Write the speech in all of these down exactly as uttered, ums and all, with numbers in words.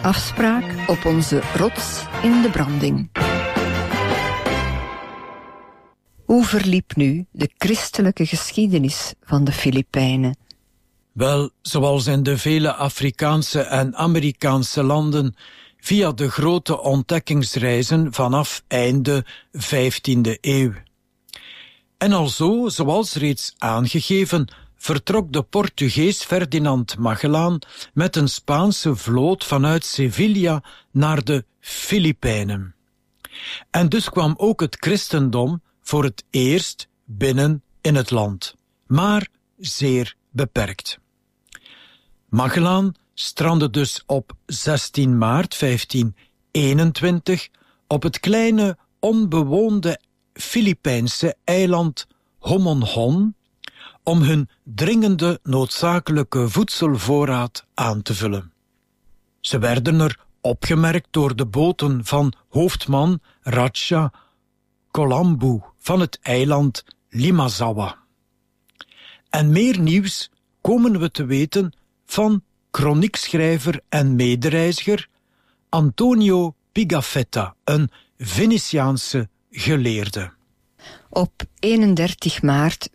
Afspraak op onze rots in de branding. Hoe verliep nu de christelijke geschiedenis van de Filipijnen? Wel, zoals in de vele Afrikaanse en Amerikaanse landen, via de grote ontdekkingsreizen vanaf einde vijftiende eeuw. En alzo, zoals reeds aangegeven, vertrok de Portugees Ferdinand Magellaan met een Spaanse vloot vanuit Sevilla naar de Filipijnen. En dus kwam ook het christendom voor het eerst binnen in het land, maar zeer beperkt. Magellaan strandde dus op zestien maart vijftienhonderdeenentwintig op het kleine onbewoonde Filipijnse eiland Homonhon om hun dringende noodzakelijke voedselvoorraad aan te vullen. Ze werden er opgemerkt door de boten van hoofdman Raja Colombo van het eiland Limazawa. En meer nieuws komen we te weten van kroniekschrijver en medereiziger Antonio Pigafetta, een Venetiaanse geleerde. Op eenendertig maart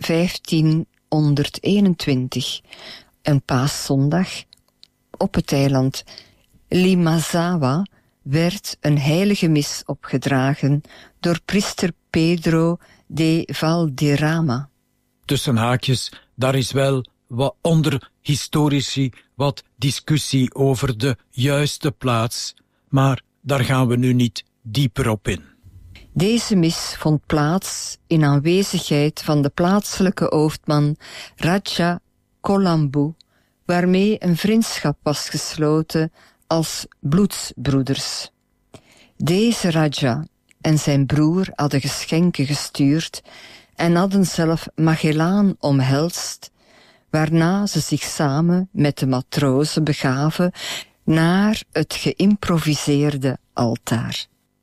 vijftienhonderdeenentwintig, een paaszondag, op het eiland Limazawa werd een heilige mis opgedragen door priester Pedro de Valderrama. Tussen haakjes, daar is wel wat onder historici wat discussie over de juiste plaats, maar daar gaan we nu niet dieper op in. Deze mis vond plaats in aanwezigheid van de plaatselijke hoofdman Raja Colombo, waarmee een vriendschap was gesloten als bloedsbroeders. Deze Raja en zijn broer hadden geschenken gestuurd en hadden zelf Magellaan omhelst, waarna ze zich samen met de matrozen begaven naar het geïmproviseerde altaar.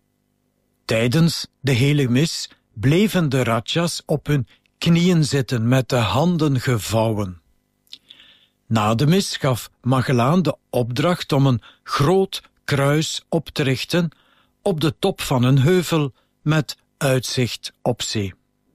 Tijdens de hele mis bleven de Rajas op hun knieën zitten met de handen gevouwen. Na de mis gaf Magellaan de opdracht om een groot kruis op te richten op de top van een heuvel met uitzicht op zee.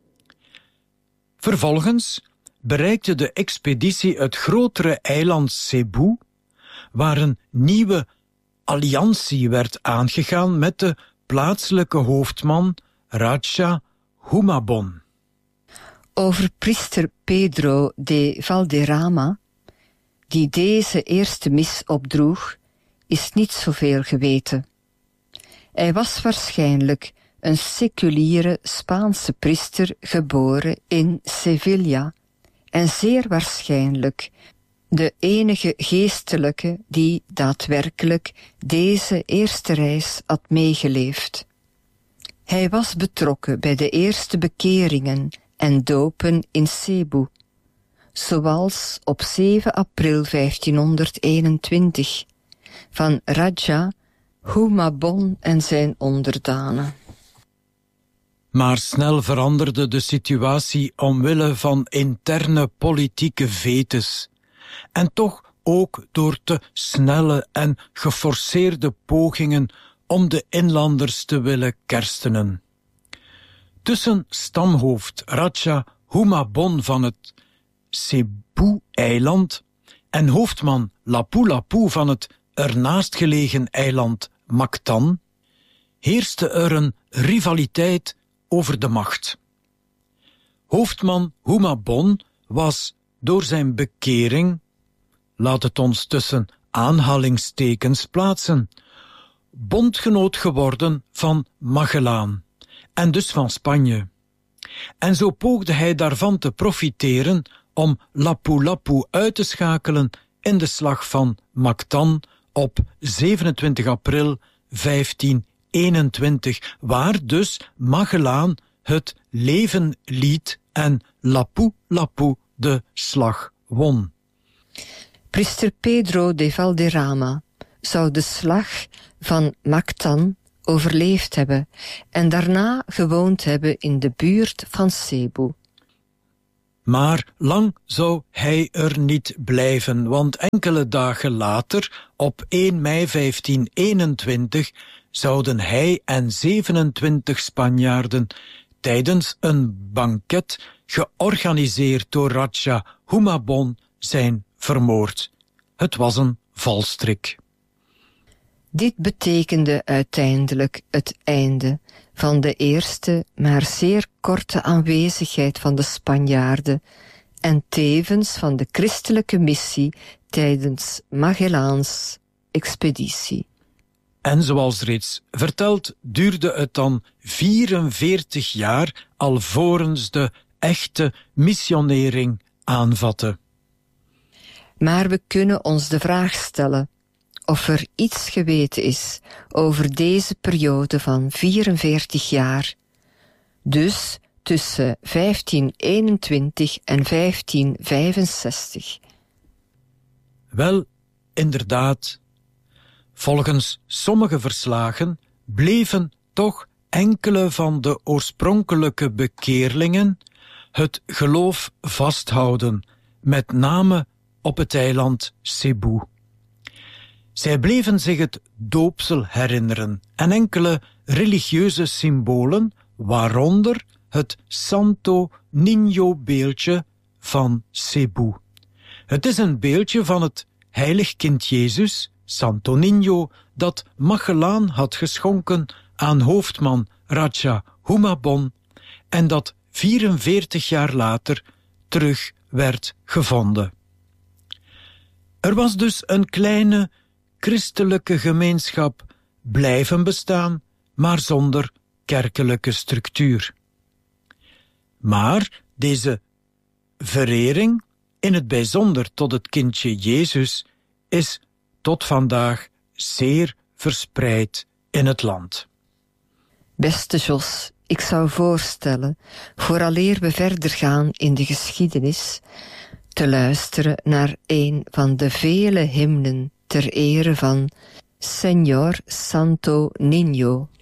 Vervolgens bereikte de expeditie het grotere eiland Cebu, waar een nieuwe alliantie werd aangegaan met de plaatselijke hoofdman Raja Humabon. Over priester Pedro de Valderrama, die deze eerste mis opdroeg, is niet zoveel geweten. Hij was waarschijnlijk een seculiere Spaanse priester geboren in Sevilla en zeer waarschijnlijk de enige geestelijke die daadwerkelijk deze eerste reis had meegeleefd. Hij was betrokken bij de eerste bekeringen en dopen in Cebu, zoals op zeven april vijftienhonderdeenentwintig van Raja Humabon en zijn onderdanen. Maar snel veranderde de situatie omwille van interne politieke vetes, en toch ook door te snelle en geforceerde pogingen om de inlanders te willen kerstenen. Tussen stamhoofd Raja Humabon van het Cebu-eiland en hoofdman Lapu-Lapu van het ernaast gelegen eiland Mactan heerste er een rivaliteit over de macht. Hoofdman Humabon was door zijn bekering, laat het ons tussen aanhalingstekens plaatsen, bondgenoot geworden van Magellaan en dus van Spanje. En zo poogde hij daarvan te profiteren om Lapu-Lapu uit te schakelen in de slag van Mactan op zevenentwintig april vijftienhonderdeenentwintig, waar dus Magellaan het leven liet en Lapu-Lapu de slag won. Priester Pedro de Valderrama zou de slag van Mactan overleefd hebben en daarna gewoond hebben in de buurt van Cebu. Maar lang zou hij er niet blijven, want enkele dagen later, op één mei vijftien eenentwintig, zouden hij en zevenentwintig Spanjaarden tijdens een banket georganiseerd door Raja Humabon zijn vermoord. Het was een valstrik. Dit betekende uiteindelijk het einde van de eerste, maar zeer korte aanwezigheid van de Spanjaarden en tevens van de christelijke missie tijdens Magellaans expeditie. En zoals reeds verteld, duurde het dan vierenveertig jaar alvorens de echte missionering aanvatte. Maar we kunnen ons de vraag stellen of er iets geweten is over deze periode van vierenveertig jaar, dus tussen vijftien eenentwintig en vijftien vijfenzestig. Wel, inderdaad, volgens sommige verslagen bleven toch enkele van de oorspronkelijke bekeerlingen het geloof vasthouden, met name op het eiland Cebu. Zij bleven zich het doopsel herinneren en enkele religieuze symbolen, waaronder het Santo Niño beeldje van Cebu. Het is een beeldje van het heilig kind Jezus, Santo Niño, dat Magellaan had geschonken aan hoofdman Raja Humabon en dat vierenveertig jaar later terug werd gevonden. Er was dus een kleine christelijke gemeenschap blijven bestaan, maar zonder kerkelijke structuur. Maar deze verering, in het bijzonder tot het kindje Jezus, is tot vandaag zeer verspreid in het land. Beste Jos, ik zou voorstellen, vooraleer we verder gaan in de geschiedenis, te luisteren naar een van de vele hymnen ter ere van Señor Santo Niño.